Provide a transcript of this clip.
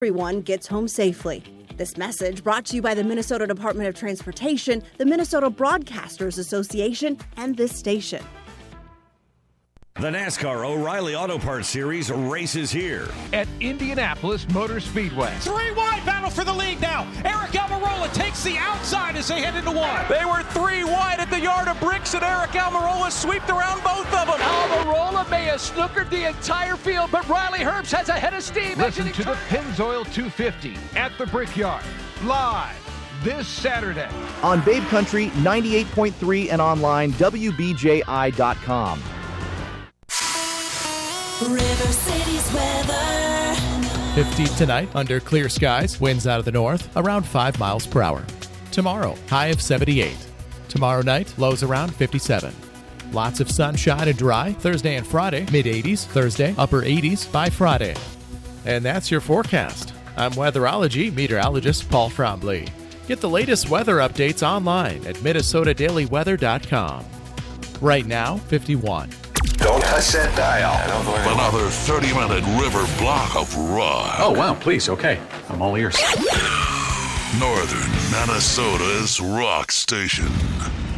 everyone gets home safely. This message brought to you by the Minnesota Department of Transportation, the Minnesota Broadcasters Association, and this station. The NASCAR O'Reilly Auto Parts Series races here at Indianapolis Motor Speedway. 3 wide battle for the lead now. Eric Almirola takes the outside as they head into one. They were 3 wide at the yard of bricks, and Eric Almirola swept around both of them. Almirola may have snookered the entire field, but Riley Herbst has a head of steam. Listen to the Pennzoil 250 at the Brickyard, live this Saturday. On Babe Country 98.3 and online, WBJI.com. River City's weather. 50 tonight under clear skies, winds out of the north, around 5 miles per hour. Tomorrow, high of 78. Tomorrow night, lows around 57. Lots of sunshine and dry Thursday and Friday, mid-80s Thursday, upper 80s by Friday. And that's your forecast. I'm weatherology meteorologist Paul Trombley. Get the latest weather updates online at minnesotadailyweather.com. Right now, 51. Don't touch that dial. Another 30-minute river block of rock. Oh, wow, please, okay. I'm all ears. Northern Minnesota's rock station.